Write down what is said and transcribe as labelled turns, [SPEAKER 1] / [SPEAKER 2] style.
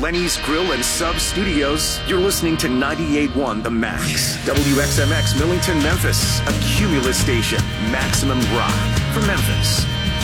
[SPEAKER 1] Lenny's Grill and Sub Studios, you're listening to 98.1 The Max. WXMX Millington, Memphis. A Cumulus station. Maximum rock for Memphis.